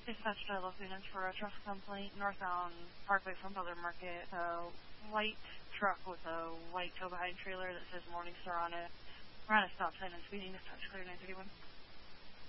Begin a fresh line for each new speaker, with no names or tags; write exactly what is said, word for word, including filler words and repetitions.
Dispatch to Los Lunas for a traffic complaint northbound Parkway from Butler Market. A white truck with a white tow behind trailer that says Morningstar on it. We're on a stop sign and speeding. Dispatch clear nine thirty-one.